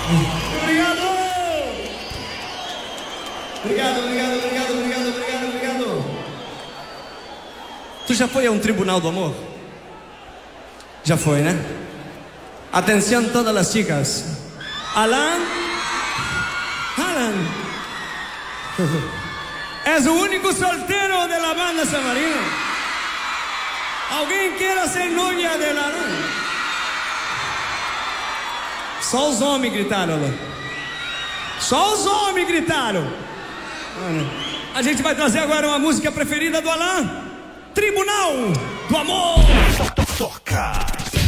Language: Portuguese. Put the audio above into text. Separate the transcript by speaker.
Speaker 1: Obrigado! Obrigado. Tu já foi a um tribunal do amor? Já foi, né? Atenção todas as chicas. Alan, és o único solteiro da banda San Marino. Alguém queira ser novia de Alan? Só os homens gritaram, Alan. Só os homens gritaram. A gente vai trazer agora uma música preferida do Alan: Tribunal do Amor.
Speaker 2: Toca.